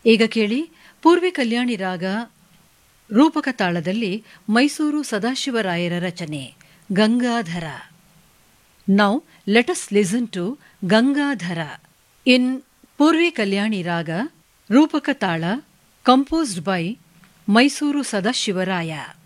ಈಗ ಕೇಳಿ ಪೂರ್ವಿ ಕಲ್ಯಾಣಿ ರಾಗ ರೂಪಕ ತಾಳದಲ್ಲಿ ಮೈಸೂರು ಸದಾಶಿವರಾಯರ ರಚನೆ Gangadhara. Now let us listen to Gangadhara ಇನ್ ಪೂರ್ವಿ ಕಲ್ಯಾಣಿ ರಾಗ ರೂಪಕ ತಾಳ ಕಂಪೋಸ್ಡ್ ಬೈ ಮೈಸೂರು ಸದಾಶಿವರಾಯ.